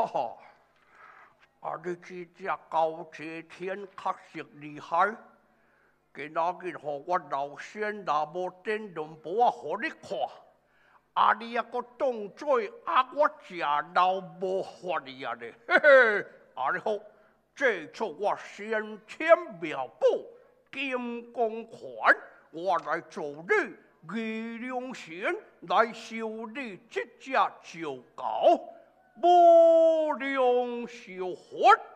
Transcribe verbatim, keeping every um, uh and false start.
哈，啊！你这只高阶天确实厉害，今仔日互我老先若无点两步啊，互你看。啊！你还阁当做啊，我食老无法你啊咧，嘿嘿！啊，你好，这出我先天妙宝金光环，我来助你玉良神来修理这只旧狗，无良修魂。